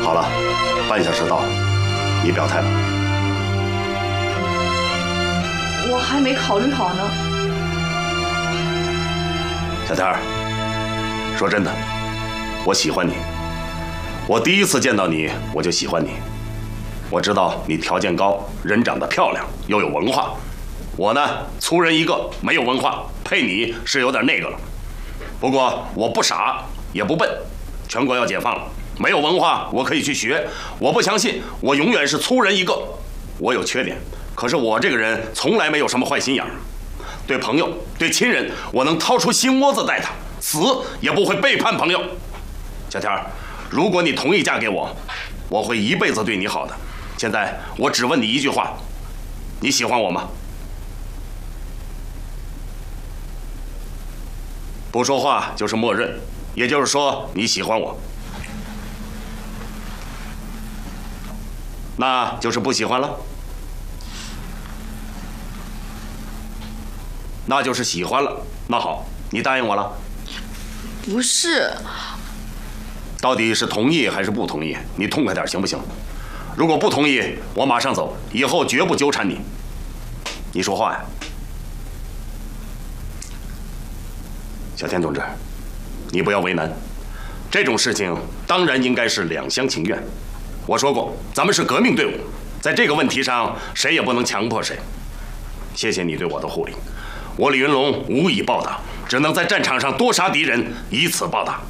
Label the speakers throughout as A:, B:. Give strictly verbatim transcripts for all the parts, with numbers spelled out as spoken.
A: 好了，半小时到，你表态吧。
B: 我还没考虑好呢。
A: 小天儿，说真的，我喜欢你。我第一次见到你，我就喜欢你。我知道你条件高，人长得漂亮，又有文化。我呢，粗人一个，没有文化，配你是有点那个了。不过我不傻，也不笨。全国要解放了，没有文化我可以去学。我不相信我永远是粗人一个。我有缺点，可是我这个人从来没有什么坏心眼儿。对朋友、对亲人，我能掏出心窝子待他，死也不会背叛朋友。小天儿，如果你同意嫁给我，我会一辈子对你好的。现在我只问你一句话，你喜欢我吗？不说话就是默认，也就是说你喜欢我，那就是不喜欢了。那就是喜欢了。那好，你答应我了？
B: 不是。
A: 到底是同意还是不同意？你痛快点行不行？如果不同意，我马上走，以后绝不纠缠你。你说话呀，小天同志，你不要为难。这种事情当然应该是两厢情愿。我说过，咱们是革命队伍，在这个问题上，谁也不能强迫谁。谢谢你对我的护理，我李云龙无以报答，只能在战场上多杀敌人，以此报答。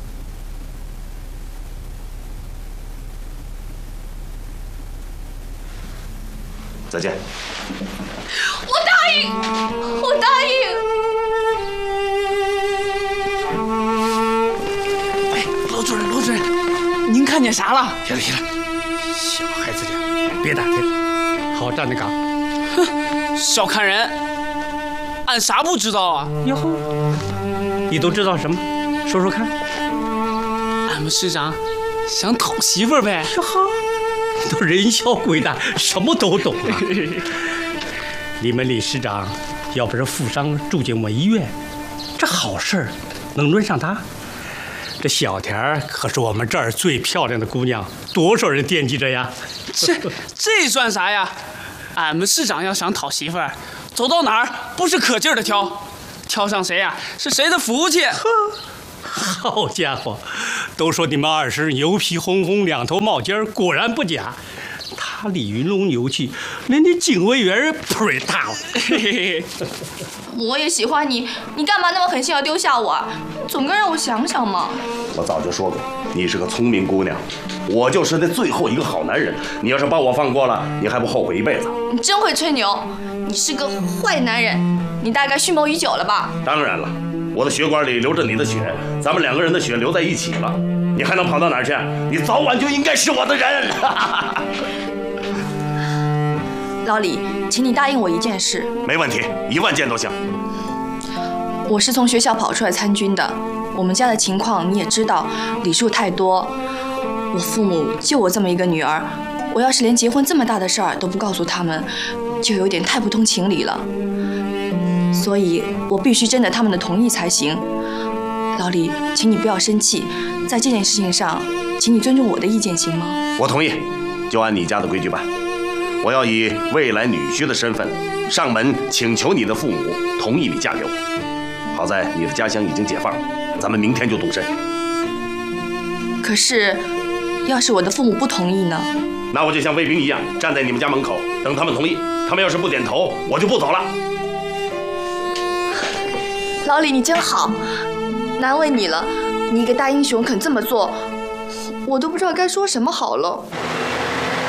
A: 再见。
B: 我答应，我答应。
C: 哎，罗主任，罗主任，您看见啥了？
D: 行了行了，小孩子家别打听，好好站着岗。
C: 哼，小看人，俺啥不知道啊？
D: 哟呵，你都知道什么？说说看。
C: 俺们师长想讨媳妇儿呗。
D: 哟呵。都人小鬼大，什么都懂啊！你们李师长要不是负伤住进我们医院，这好事能轮上他？这小田儿可是我们这儿最漂亮的姑娘，多少人惦记着呀！
C: 这这算啥呀？俺们市长要想讨媳妇儿，走到哪儿不是可劲儿的挑，挑上谁呀，是谁的福气。
D: 好家伙，都说你们二师牛皮哄哄，两头冒尖，果然不假。他李云龙牛气，连你警卫员腿大了。
B: 我也喜欢你，你干嘛那么狠心要丢下我？总该让我想想嘛。
A: 我早就说过，你是个聪明姑娘，我就是那最后一个好男人。你要是把我放过了，你还不后悔一辈子？
B: 你真会吹牛，你是个坏男人，你大概蓄谋已久了吧？
A: 当然了。我的血管里流着你的血，咱们两个人的血流在一起了，你还能跑到哪儿去？你早晚就应该是我的人。
B: 老李，请你答应我一件事。
A: 没问题，一万件都行。
B: 我是从学校跑出来参军的，我们家的情况你也知道，礼数太多。我父母就我这么一个女儿，我要是连结婚这么大的事儿都不告诉他们，就有点太不通情理了。所以我必须征得他们的同意才行。老李，请你不要生气，在这件事情上，请你尊重我的意见，行吗？
A: 我同意，就按你家的规矩办。我要以未来女婿的身份上门请求你的父母同意你嫁给我。好在你的家乡已经解放了，咱们明天就动身。
B: 可是，要是我的父母不同意呢？
A: 那我就像卫兵一样站在你们家门口等他们同意。他们要是不点头，我就不走了。
B: 老李，你真好，难为你了。你一个大英雄肯这么做，我都不知道该说什么好了。